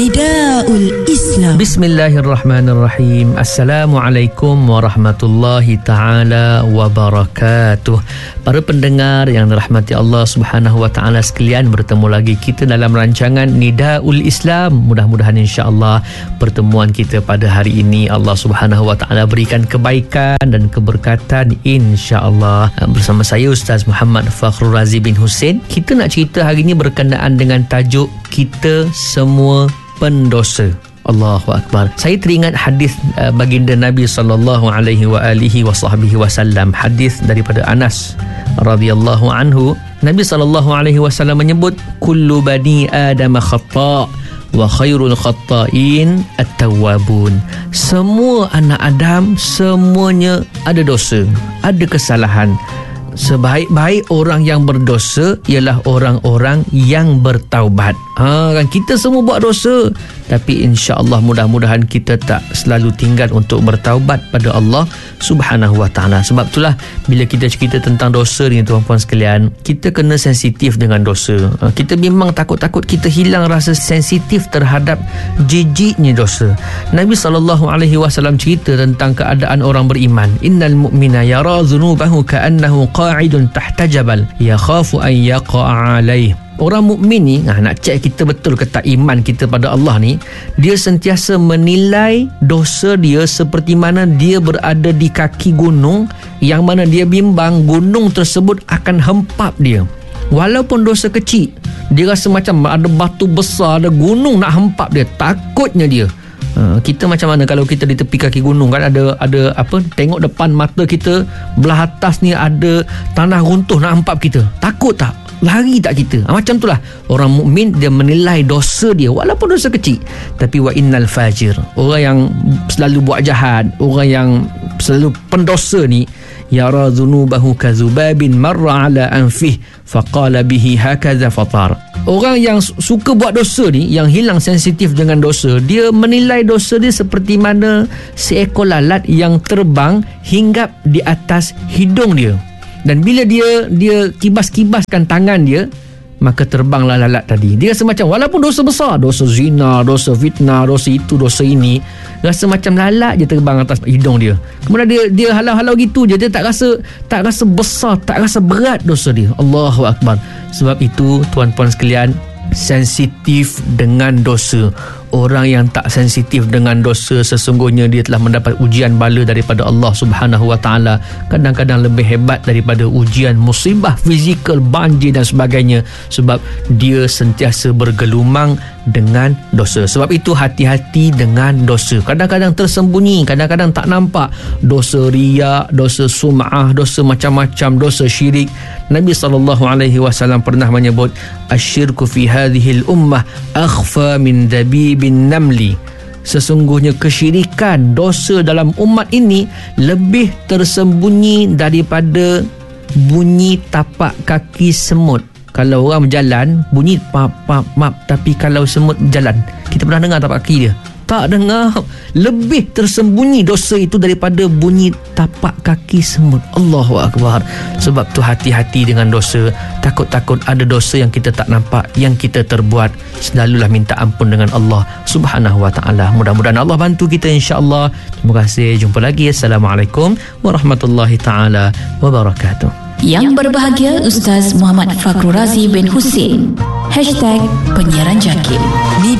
Nidaul Islam. Bismillahirrahmanirrahim. Assalamualaikum warahmatullahi ta'ala wabarakatuh. Para pendengar yang dirahmati Allah Subhanahu wa ta'ala sekalian, bertemu lagi kita dalam rancangan Nidaul Islam. Mudah-mudahan insya-Allah pertemuan kita pada hari ini Allah Subhanahu wa ta'ala berikan kebaikan dan keberkatan insya-Allah. Bersama saya Ustaz Muhammad Fakhrul Razi bin Hussein. Kita nak cerita hari ini berkenaan dengan tajuk kita semua pendosa. Allahu Akbar. Saya teringat hadis baginda Nabi sallallahu alaihi wasallam. Hadis daripada Anas radhiyallahu anhu. Nabi sallallahu alaihi wasallam menyebut kullu bani Adam khata' wa khairul khata'in at-tawwabun. Semua anak Adam semuanya ada dosa, ada kesalahan. Sebaik-baik orang yang berdosa ialah orang-orang yang bertaubat. Kan kita semua buat dosa, tapi insya-Allah mudah-mudahan kita tak selalu tinggal untuk bertaubat pada Allah Subhanahu wa taala. Sebab itulah bila kita cerita tentang dosa ni tuan-puan sekalian, kita kena sensitif dengan dosa. Kita memang takut-takut kita hilang rasa sensitif terhadap jijiknya dosa. Nabi SAW cerita tentang keadaan orang beriman. Innal mu'mina yara dhunubahu ka'annahu qa'idun tahta jabal yakhafu an yaqa'a alaih. Orang mukmin ni nak cek kita betul ke tak iman kita pada Allah ni, dia sentiasa menilai dosa dia seperti mana dia berada di kaki gunung yang mana dia bimbang gunung tersebut akan hempap dia. Walaupun dosa kecil, dia rasa macam ada batu besar, ada gunung nak hempap dia, takutnya dia. Kita macam mana kalau kita di tepi kaki gunung kan, ada apa, tengok depan mata kita belah atas ni ada tanah runtuh nak hempap kita, takut tak? Lari tak kita? Macam itulah orang mukmin, dia menilai dosa dia walaupun dosa kecil. Tapi wa innal fajir, orang yang selalu buat jahat, orang yang selalu pendosa ni, yara dhunubahu kazubabin marra ala anfih faqala bihi hakaza fatar. Orang yang suka buat dosa ni, yang hilang sensitif dengan dosa, dia menilai dosa dia seperti mana seekor lalat yang terbang hinggap di atas hidung dia. Dan bila dia kibas-kibaskan tangan dia, maka terbanglah lalat tadi. Dia rasa macam walaupun dosa besar, dosa zina, dosa fitnah, dosa itu, dosa ini, rasa macam lalat je terbang atas hidung dia. Kemudian dia halau-halau gitu je, dia tak rasa besar, tak rasa berat dosa dia. Allahu Akbar. Sebab itu tuan-puan sekalian, sensitif dengan dosa. Orang yang tak sensitif dengan dosa, sesungguhnya dia telah mendapat ujian bala daripada Allah Subhanahu wa taala. Kadang-kadang lebih hebat daripada ujian musibah fizikal, banjir dan sebagainya, sebab dia sentiasa bergelumang dengan dosa. Sebab itu hati-hati dengan dosa. Kadang-kadang tersembunyi, kadang-kadang tak nampak. Dosa riya, dosa sum'ah, dosa macam-macam, dosa syirik. Nabi SAW pernah menyebut asyirku fi hadhil ummah akhfa min dabibin namli. Sesungguhnya kesyirikan, dosa dalam umat ini lebih tersembunyi daripada bunyi tapak kaki semut. Kalau orang berjalan bunyi pap pap map, tapi kalau semut berjalan, kita pernah dengar tapak kaki dia? Tak dengar. Lebih tersembunyi dosa itu daripada bunyi tapak kaki semut. Allahu Akbar. Sebab tu hati-hati dengan dosa. Takut-takut ada dosa yang kita tak nampak, yang kita terbuat. Selalulah minta ampun dengan Allah Subhanahu wa ta'ala. Mudah-mudahan Allah bantu kita insya-Allah. Terima kasih. Jumpa lagi. Assalamualaikum warahmatullahi ta'ala wabarakatuh. Yang berbahagia Ustaz Muhammad Fakhrul Razi bin Hussein. #Penyiaran Jangkit.